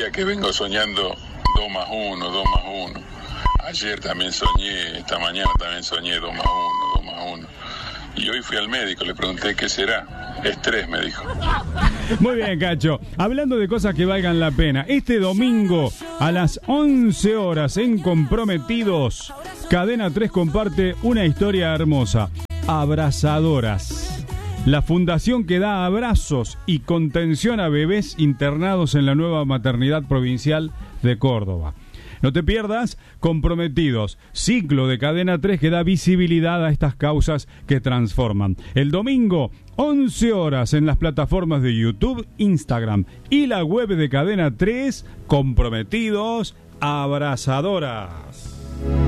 días que vengo soñando 2 más 1, 2 más 1. Ayer también soñé, esta mañana también soñé 2 más 1, 2 más 1. Y hoy fui al médico, le pregunté qué será. Estrés, me dijo. Muy bien, Cacho. Hablando de cosas que valgan la pena, este domingo a las 11 horas en Comprometidos, Cadena 3 comparte una historia hermosa. Abrazadoras. La fundación que da abrazos y contención a bebés internados en la nueva maternidad provincial de Córdoba. No te pierdas Comprometidos, ciclo de Cadena 3 que da visibilidad a estas causas que transforman. El domingo, 11 horas en las plataformas de YouTube, Instagram y la web de Cadena 3, Comprometidos, Abrazadoras.